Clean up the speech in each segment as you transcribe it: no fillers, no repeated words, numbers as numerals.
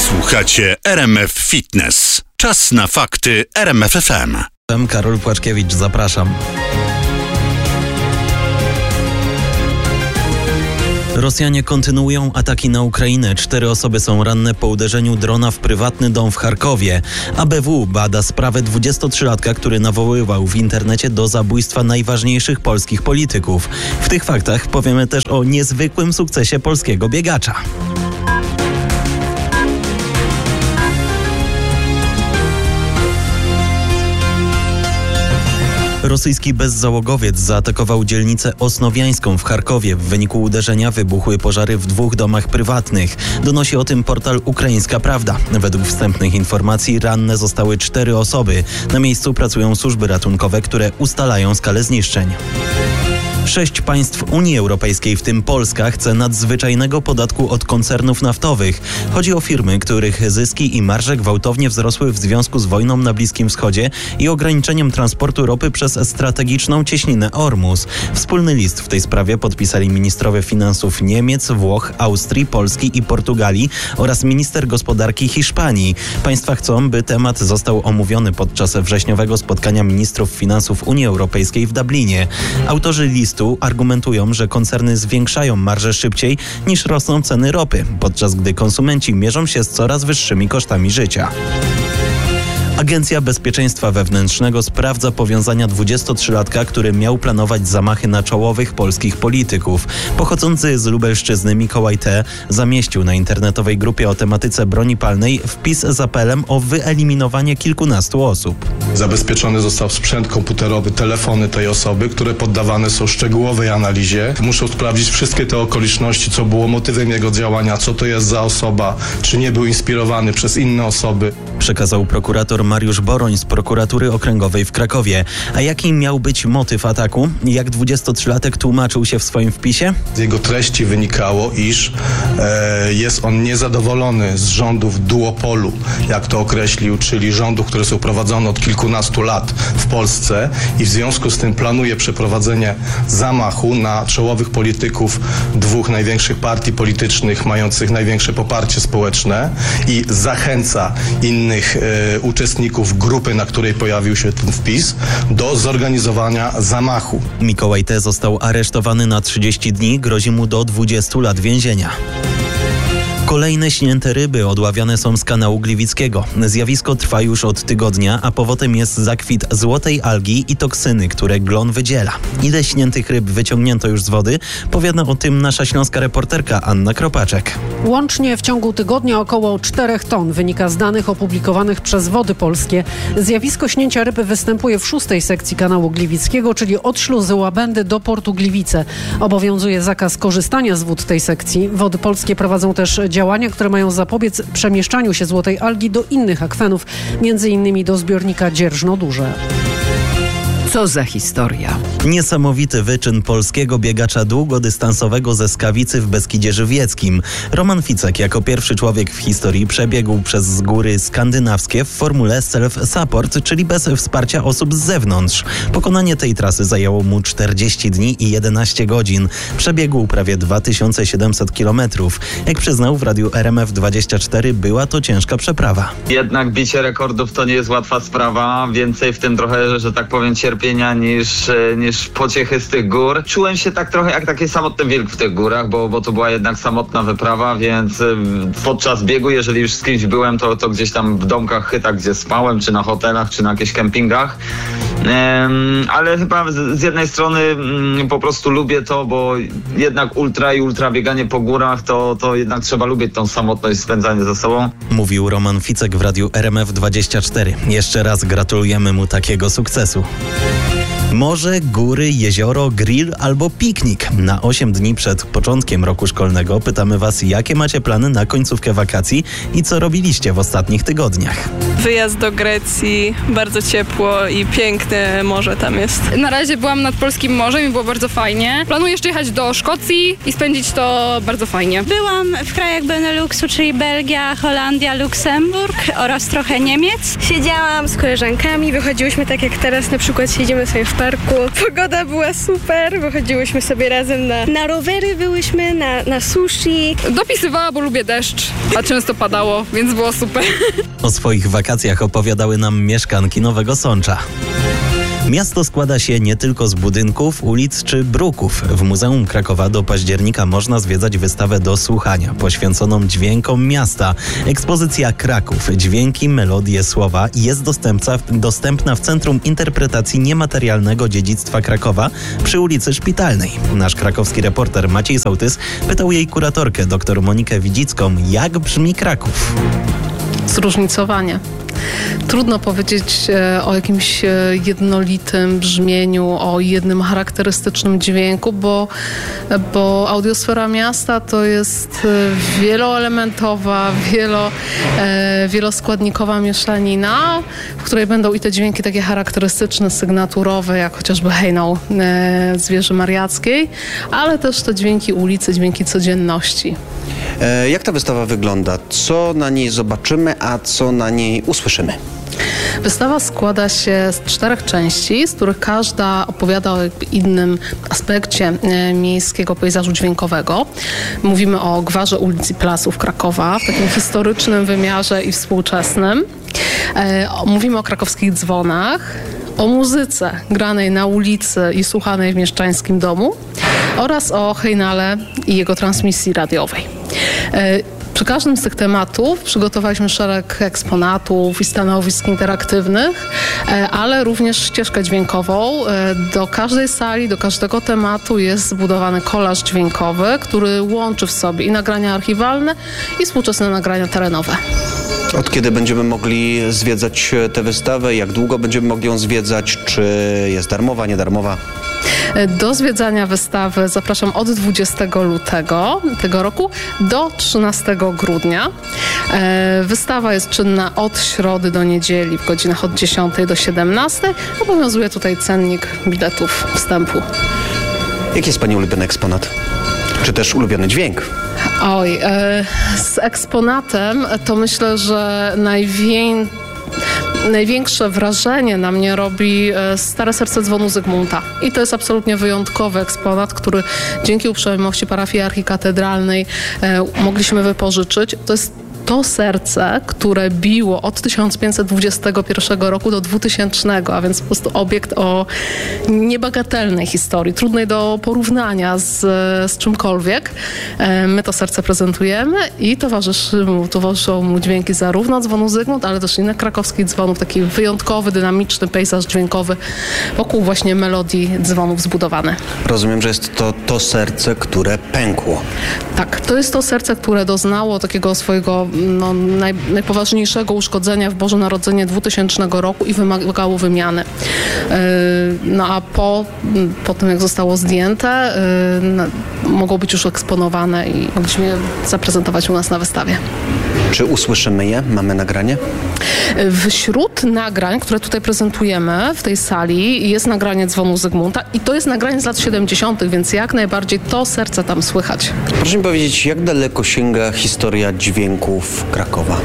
Słuchacie RMF Fitness. Czas na fakty RMF FM. Karol Płaczkiewicz, zapraszam. Rosjanie kontynuują ataki na Ukrainę. 4 osoby są ranne po uderzeniu drona w prywatny dom w Charkowie. ABW bada sprawę 23-latka, który nawoływał w internecie do zabójstwa najważniejszych polskich polityków. W tych faktach powiemy też o niezwykłym sukcesie polskiego biegacza. Rosyjski bezzałogowiec zaatakował dzielnicę Osnowiańską w Charkowie. W wyniku uderzenia wybuchły pożary w 2 domach prywatnych. Donosi o tym portal Ukraińska Prawda. Według wstępnych informacji ranne zostały 4 osoby. Na miejscu pracują służby ratunkowe, które ustalają skalę zniszczeń. 6 państw Unii Europejskiej, w tym Polska, chce nadzwyczajnego podatku od koncernów naftowych. Chodzi o firmy, których zyski i marże gwałtownie wzrosły w związku z wojną na Bliskim Wschodzie i ograniczeniem transportu ropy przez strategiczną cieśninę Ormus. Wspólny list w tej sprawie podpisali ministrowie finansów Niemiec, Włoch, Austrii, Polski i Portugalii oraz minister gospodarki Hiszpanii. Państwa chcą, by temat został omówiony podczas wrześniowego spotkania ministrów finansów Unii Europejskiej w Dublinie. Autorzy listu argumentują, że koncerny zwiększają marże szybciej niż rosną ceny ropy, podczas gdy konsumenci mierzą się z coraz wyższymi kosztami życia. Agencja Bezpieczeństwa Wewnętrznego sprawdza powiązania 23-latka, który miał planować zamachy na czołowych polskich polityków. Pochodzący z Lubelszczyzny Mikołaj T. zamieścił na internetowej grupie o tematyce broni palnej wpis z apelem o wyeliminowanie kilkunastu osób. Zabezpieczony został sprzęt komputerowy, telefony tej osoby, które poddawane są szczegółowej analizie. Muszą sprawdzić wszystkie te okoliczności, co było motywem jego działania, co to jest za osoba, czy nie był inspirowany przez inne osoby. Przekazał prokurator Mariusz Boroń z prokuratury okręgowej w Krakowie. A jaki miał być motyw ataku? Jak 23-latek tłumaczył się w swoim wpisie? Z jego treści wynikało, iż jest on niezadowolony z rządów duopolu, jak to określił, czyli rządów, które są prowadzone od kilkunastu lat w Polsce i w związku z tym planuje przeprowadzenie zamachu na czołowych polityków 2 największych partii politycznych mających największe poparcie społeczne i zachęca innych uczestników grupy, na której pojawił się ten wpis, do zorganizowania zamachu. Mikołaj T. został aresztowany na 30 dni, grozi mu do 20 lat więzienia. Kolejne śnięte ryby odławiane są z kanału Gliwickiego. Zjawisko trwa już od tygodnia, a powodem jest zakwit złotej algi i toksyny, które glon wydziela. Ile śniętych ryb wyciągnięto już z wody? Powiada o tym nasza śląska reporterka Anna Kropaczek. Łącznie w ciągu tygodnia około 4 ton wynika z danych opublikowanych przez Wody Polskie. Zjawisko śnięcia ryby występuje w 6. sekcji kanału Gliwickiego, czyli od śluzy Łabędy do portu Gliwice. Obowiązuje zakaz korzystania z wód tej sekcji. Wody Polskie prowadzą też działania, które mają zapobiec przemieszczaniu się złotej algi do innych akwenów, m.in. do zbiornika Dzierżno-Duże. Co za historia. Niesamowity wyczyn polskiego biegacza długodystansowego ze Skawicy w Beskidzie Żywieckim. Roman Ficek jako pierwszy człowiek w historii przebiegł przez góry skandynawskie w formule self-support, czyli bez wsparcia osób z zewnątrz. Pokonanie tej trasy zajęło mu 40 dni i 11 godzin. Przebiegł prawie 2700 kilometrów. Jak przyznał w radiu RMF24, była to ciężka przeprawa. Jednak bicie rekordów to nie jest łatwa sprawa. Więcej w tym trochę, że tak powiem, cierpienia niż pociechy z tych gór. Czułem się tak trochę jak taki samotny wilk w tych górach, bo to była jednak samotna wyprawa, więc podczas biegu, jeżeli już z kimś byłem, to gdzieś tam w domkach chyta, gdzie spałem, czy na hotelach, czy na jakichś kempingach. Ale chyba z jednej strony po prostu lubię to, bo jednak ultra bieganie po górach, to jednak trzeba lubić tą samotność, spędzanie ze sobą. Mówił Roman Ficek w radiu RMF24. Jeszcze raz gratulujemy mu takiego sukcesu. Morze, góry, jezioro, grill albo piknik. Na 8 dni przed początkiem roku szkolnego pytamy Was, jakie macie plany na końcówkę wakacji i co robiliście w ostatnich tygodniach. Wyjazd do Grecji, bardzo ciepło i piękne morze tam jest. Na razie byłam nad Polskim Morzem i było bardzo fajnie. Planuję jeszcze jechać do Szkocji i spędzić to bardzo fajnie. Byłam w krajach Beneluxu, czyli Belgia, Holandia, Luksemburg oraz trochę Niemiec. Siedziałam z koleżankami, wychodziłyśmy tak jak teraz, na przykład siedzimy sobie w parku. Pogoda była super, bo chodziłyśmy sobie razem na rowery, byłyśmy na sushi. Dopisywała, bo lubię deszcz, a często padało, więc było super. O swoich wakacjach opowiadały nam mieszkanki Nowego Sącza. Miasto składa się nie tylko z budynków, ulic czy bruków. W Muzeum Krakowa do października można zwiedzać wystawę do słuchania, poświęconą dźwiękom miasta. Ekspozycja Kraków, dźwięki, melodie, słowa jest dostępna w Centrum Interpretacji Niematerialnego Dziedzictwa Krakowa przy ulicy Szpitalnej. Nasz krakowski reporter Maciej Sołtys pytał jej kuratorkę, dr Monikę Widzicką, jak brzmi Kraków. Zróżnicowanie. Trudno powiedzieć o jakimś jednolitym brzmieniu, o jednym charakterystycznym dźwięku, bo audiosfera miasta to jest wieloelementowa, wieloskładnikowa mieszanina, w której będą i te dźwięki takie charakterystyczne, sygnaturowe, jak chociażby hejnał z wieży mariackiej, ale też te dźwięki ulicy, dźwięki codzienności. Jak ta wystawa wygląda? Co na niej zobaczymy, a co na niej usłyszymy? Wystawa składa się z 4 części, z których każda opowiada o innym aspekcie miejskiego pejzażu dźwiękowego. Mówimy o gwarze ulic i placów Krakowa w takim historycznym wymiarze i współczesnym. Mówimy o krakowskich dzwonach, o muzyce granej na ulicy i słuchanej w mieszczańskim domu oraz o hejnale i jego transmisji radiowej. Przy każdym z tych tematów przygotowaliśmy szereg eksponatów i stanowisk interaktywnych, ale również ścieżkę dźwiękową. Do każdej sali, do każdego tematu jest zbudowany kolaż dźwiękowy, który łączy w sobie i nagrania archiwalne, i współczesne nagrania terenowe. Od kiedy będziemy mogli zwiedzać tę wystawę? Jak długo będziemy mogli ją zwiedzać? Czy jest darmowa, niedarmowa? Do zwiedzania wystawy zapraszam od 20 lutego tego roku do 13 grudnia. Wystawa jest czynna od środy do niedzieli w godzinach od 10 do 17. Obowiązuje tutaj cennik biletów wstępu. Jaki jest Pani ulubiony eksponat? Czy też ulubiony dźwięk? Oj, z eksponatem to myślę, że największe wrażenie na mnie robi Stare Serce Dzwonu Zygmunta. I to jest absolutnie wyjątkowy eksponat, który dzięki uprzejmości parafii archikatedralnej mogliśmy wypożyczyć. To jest to serce, które biło od 1521 roku do 2000, a więc po prostu obiekt o niebagatelnej historii, trudnej do porównania z czymkolwiek. My to serce prezentujemy i towarzyszą mu dźwięki zarówno dzwonu Zygmunt, ale też innych krakowskich dzwonów, taki wyjątkowy, dynamiczny pejzaż dźwiękowy wokół właśnie melodii dzwonów zbudowany. Rozumiem, że jest to serce, które pękło. Tak, to jest to serce, które doznało takiego swojego najpoważniejszego uszkodzenia w Boże Narodzenie 2000 roku i wymagało wymiany. A po tym, jak zostało zdjęte, mogło być już eksponowane i mogliśmy je zaprezentować u nas na wystawie. Czy usłyszymy je? Mamy nagranie? Wśród nagrań, które tutaj prezentujemy w tej sali, jest nagranie dzwonu Zygmunta i to jest nagranie z lat 70., więc jak najbardziej to serce tam słychać. Proszę mi powiedzieć, jak daleko sięga historia dźwięków Krakowa?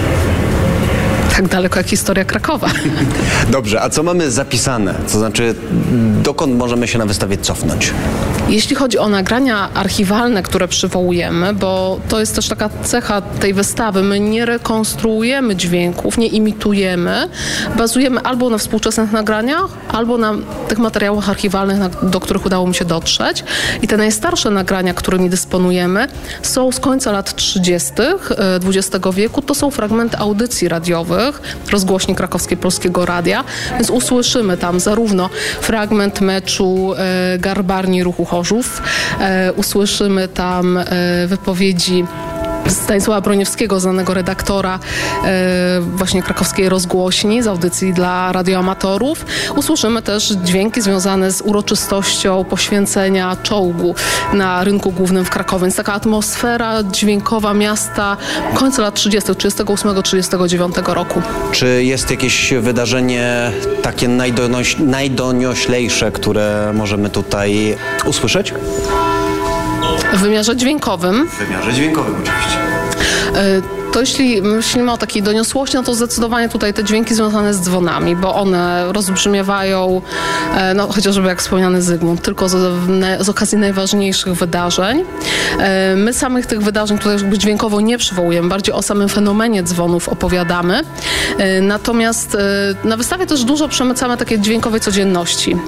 Tak daleko jak historia Krakowa. Dobrze, a co mamy zapisane? To znaczy, dokąd możemy się na wystawie cofnąć? Jeśli chodzi o nagrania archiwalne, które przywołujemy, bo to jest też taka cecha tej wystawy, my nie rekonstruujemy dźwięków, nie imitujemy, bazujemy albo na współczesnych nagraniach, albo na tych materiałach archiwalnych, do których udało mi się dotrzeć. I te najstarsze nagrania, którymi dysponujemy, są z końca lat 30. XX wieku. To są fragmenty audycji radiowych, rozgłośni krakowskiej Polskiego Radia, więc usłyszymy tam zarówno fragment meczu Garbarni Ruchu Chorzów, usłyszymy tam wypowiedzi Stanisława Broniewskiego, znanego redaktora właśnie krakowskiej rozgłośni z audycji dla radioamatorów. Usłyszymy też dźwięki związane z uroczystością poświęcenia czołgu na rynku głównym w Krakowie. Więc taka atmosfera dźwiękowa miasta końca lat 30., 38-39 roku. Czy jest jakieś wydarzenie takie najdonioślejsze, które możemy tutaj usłyszeć? W wymiarze dźwiękowym. W wymiarze dźwiękowym oczywiście. To jeśli myślimy o takiej doniosłości, no to zdecydowanie tutaj te dźwięki związane z dzwonami, bo one rozbrzmiewają, no chociażby jak wspomniany Zygmunt, tylko z okazji najważniejszych wydarzeń. My samych tych wydarzeń tutaj jakby dźwiękowo nie przywołujemy, bardziej o samym fenomenie dzwonów opowiadamy. Natomiast na wystawie też dużo przemycamy takiej dźwiękowej codzienności.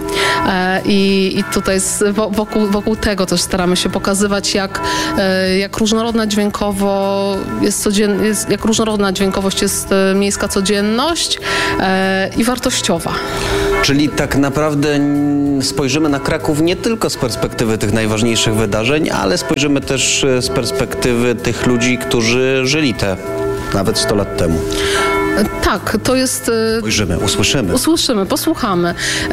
I tutaj wokół tego też staramy się pokazywać, jak różnorodna dźwiękowo jak różnorodna dźwiękowość jest miejska codzienność i wartościowa. Czyli tak naprawdę spojrzymy na Kraków nie tylko z perspektywy tych najważniejszych wydarzeń, ale spojrzymy też z perspektywy tych ludzi, którzy żyli nawet 100 lat temu. Tak, to jest... Spojrzymy, usłyszymy. Posłuchamy.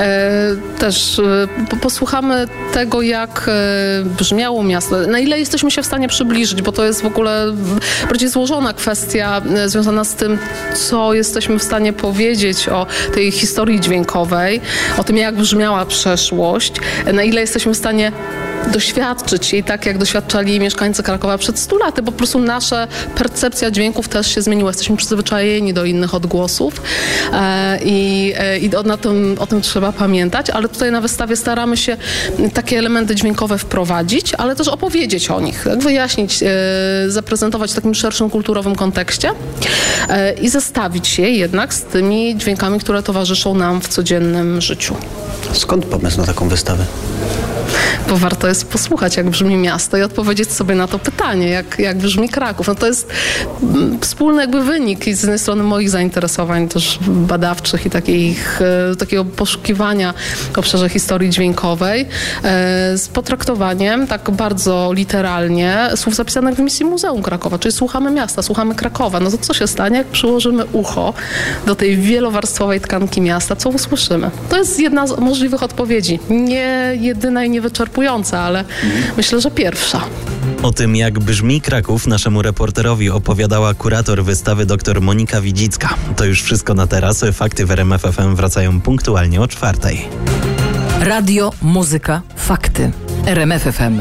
Też posłuchamy tego, jak brzmiało miasto. Na ile jesteśmy się w stanie przybliżyć, bo to jest w ogóle bardziej złożona kwestia związana z tym, co jesteśmy w stanie powiedzieć o tej historii dźwiękowej, o tym, jak brzmiała przeszłość, na ile jesteśmy w stanie doświadczyć jej tak, jak doświadczali mieszkańcy Krakowa przed 100 laty, bo po prostu nasza percepcja dźwięków też się zmieniła. Jesteśmy przyzwyczajeni do innych odgłosów i o tym trzeba pamiętać, ale tutaj na wystawie staramy się takie elementy dźwiękowe wprowadzić, ale też opowiedzieć o nich, wyjaśnić, zaprezentować w takim szerszym kulturowym kontekście i zestawić je jednak z tymi dźwiękami, które towarzyszą nam w codziennym życiu. Skąd pomysł na taką wystawę? Bo warto jest posłuchać, jak brzmi miasto i odpowiedzieć sobie na to pytanie, jak brzmi Kraków. No to jest wspólny jakby wynik i z jednej strony moich zainteresowań też badawczych i takiego poszukiwania w obszarze historii dźwiękowej z potraktowaniem tak bardzo literalnie słów zapisanych w misji Muzeum Krakowa, czyli słuchamy miasta, słuchamy Krakowa. No to co się stanie, jak przyłożymy ucho do tej wielowarstwowej tkanki miasta, co usłyszymy? To jest jedna z możliwych odpowiedzi. Nie jedyna i niewyczerpująca, ale myślę, że pierwsza. O tym, jak brzmi Kraków, naszemu reporterowi opowiadała kurator wystawy dr Monika Widzicka. To już wszystko na teraz. Fakty w RMF FM wracają punktualnie o 4:00. Radio, muzyka, fakty. RMF FM.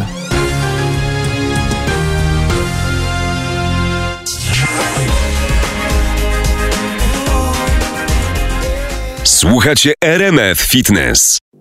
Słuchacie RMF Fitness.